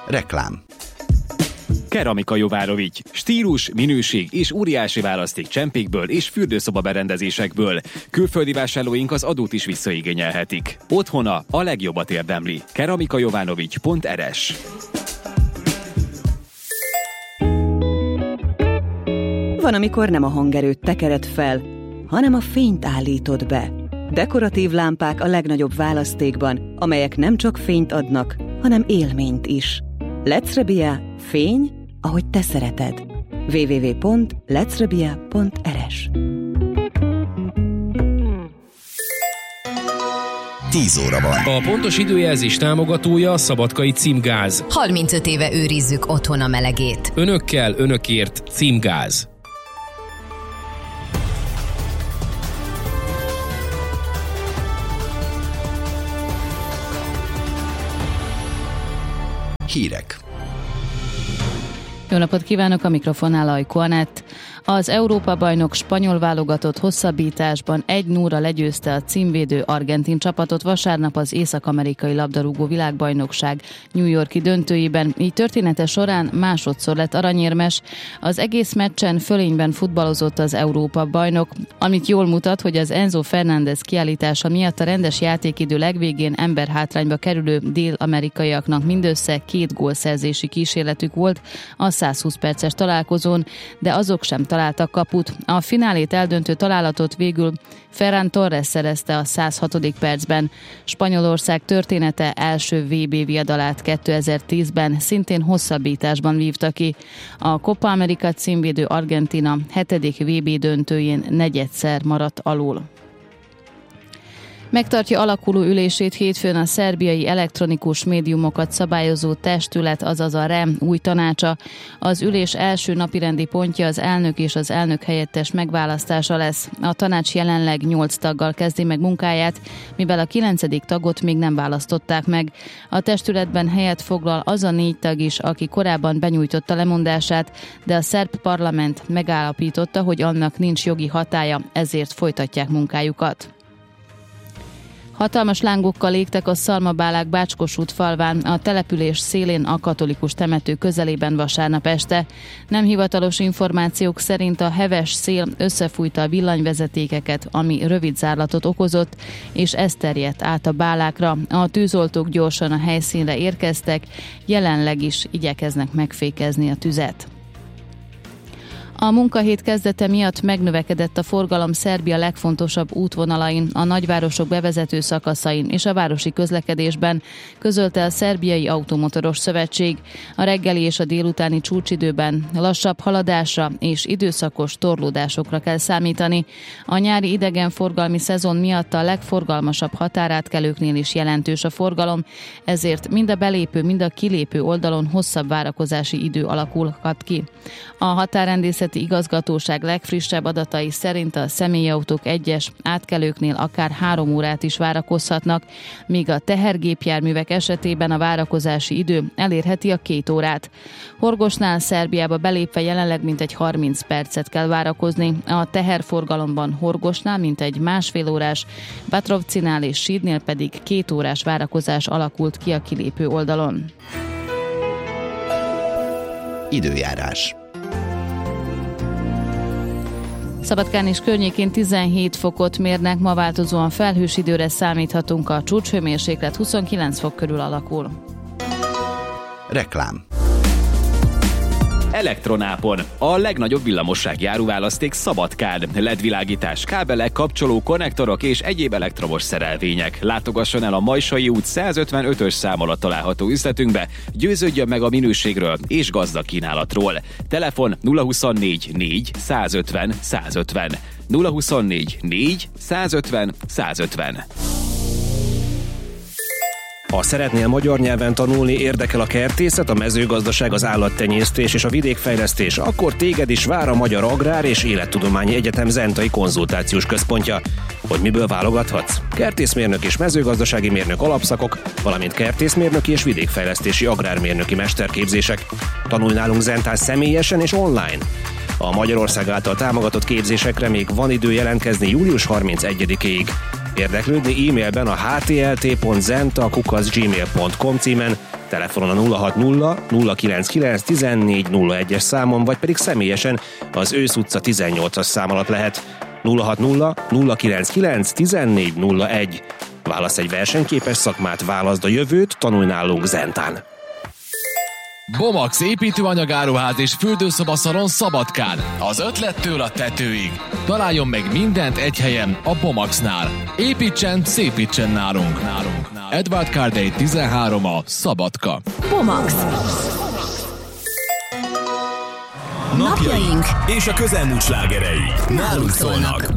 Reklám. Keramika Jovárovics. Stílus, minőség és óriási választék csempékből és fürdőszoba berendezésekből. Külföldi vásárlóink az adót is visszaigényelhetik. Otthona a legjobbat érdemli. keramikajovanovics.rs. Van, amikor nem a hangerőt tekered fel, hanem a fényt állítod be. Dekoratív lámpák a legnagyobb választékban, amelyek nem csak fényt adnak, hanem élményt is. Lecrebia, fény, ahogy te szereted. www.lecrebia.rs. 10 óra van. A pontos időjelzés támogatója a Szabadkai Címgáz. 35 éve őrizzük otthon a melegét. Önökkel, önökért Címgáz. Hírek. Jó napot kívánok, a mikrofonnál Ajko Anett. Az Európa-bajnok spanyol válogatott hosszabbításban 1-0-ra legyőzte a címvédő argentin csapatot vasárnap az észak-amerikai labdarúgó világbajnokság New York-i döntőjében. Így története során másodszor lett aranyérmes. Az egész meccsen fölényben futballozott az Európa-bajnok, amit jól mutat, hogy az Enzo Fernández kiállítása miatt a rendes játékidő legvégén emberhátrányba kerülő dél-amerikaiaknak mindössze 2 gólszerzési kísérletük volt a 120 perces találkozón, de azok sem találtak kaput. A finálét eldöntő találatot végül Ferran Torres szerezte a 106. percben. Spanyolország története első VB viadalát 2010-ben szintén hosszabbításban vívta ki. A Copa America címvédő Argentina 7. VB döntőjén negyedszer maradt alul. Megtartja alakuló ülését hétfőn a szerbiai elektronikus médiumokat szabályozó testület, azaz a REM új tanácsa. Az ülés első napirendi pontja az elnök és az elnök helyettes megválasztása lesz. A tanács jelenleg 8 taggal kezdi meg munkáját, mivel a 9. tagot még nem választották meg. A testületben helyet foglal az a 4 tag is, aki korábban benyújtotta lemondását, de a szerb parlament megállapította, hogy annak nincs jogi hatálya, ezért folytatják munkájukat. Hatalmas lángokkal égtek a Szalmabálák Bácskos-út falván, a település szélén a katolikus temető közelében vasárnap este. Nem hivatalos információk szerint a heves szél összefújta a villanyvezetékeket, ami rövid zárlatot okozott, és ez terjedt át a bálákra. A tűzoltók gyorsan a helyszínre érkeztek, jelenleg is igyekeznek megfékezni a tüzet. A munkahét kezdete miatt megnövekedett a forgalom Szerbia legfontosabb útvonalain, a nagyvárosok bevezető szakaszain és a városi közlekedésben, közölte a Szerbiai Automotoros Szövetség. A reggeli és a délutáni csúcsidőben lassabb haladásra és időszakos torlódásokra kell számítani. A nyári idegenforgalmi szezon miatt a legforgalmasabb határátkelőknél is jelentős a forgalom, ezért mind a belépő, mind a kilépő oldalon hosszabb várakozási idő alakulhat ki. A határrendészeti igazgatóság legfrissebb adatai szerint a személyautók egyes átkelőknél akár 3 órát is várakozhatnak, míg a tehergépjárművek esetében a várakozási idő elérheti a 2 órát. Horgosnál Szerbiába belépve jelenleg mintegy 30 percet kell várakozni, a teherforgalomban Horgosnál mintegy 1,5 órás, Batrovcinál és Sídnél pedig 2 órás várakozás alakult ki a kilépő oldalon. Időjárás. Szabadkán és környékén 17 fokot mérnek, ma változóan felhős időre számíthatunk, a csúcshőmérséklet 29 fok körül alakul. Reklám. Elektronápon. A legnagyobb villamossági áruválaszték Szabadkán. LED-világítás, kábelek, kapcsoló, konnektorok és egyéb elektromos szerelvények. Látogasson el a Majsai út 155-ös szám alatt található üzletünkbe, győződjön meg a minőségről és gazdag kínálatról. Telefon 024 4 150 150. 024 4 150 150. Ha szeretnél magyar nyelven tanulni, érdekel a kertészet, a mezőgazdaság, az állattenyésztés és a vidékfejlesztés, akkor téged is vár a Magyar Agrár és Élettudományi Egyetem Zentai Konzultációs Központja. Hogy miből válogathatsz? Kertészmérnök és mezőgazdasági mérnök alapszakok, valamint kertészmérnöki és vidékfejlesztési agrármérnöki mesterképzések. Tanulj nálunk Zentán személyesen és online. A Magyarország által támogatott képzésekre még van idő jelentkezni július 31-ig. Érdeklődni e-mailben a htlt.zenta@gmail.com címen, telefonon a 060 099 1401-es számon, vagy pedig személyesen az Ősz utca 18-as szám alatt lehet. 060 099 1401. Válasz egy versenyképes szakmát, válaszd a jövőt, tanulj nálunk Zentán. Bomax építőanyagáruház és fürdőszobaszalon Szabadkán. Az ötlettől a tetőig. Találjon meg mindent egy helyen, a Bomaxnál. Építsen, szépítsen nálunk. Edward Cardey 13 a Szabadka. Bomax. Napjaink és a közelmúlt slágerei nálunk szólnak.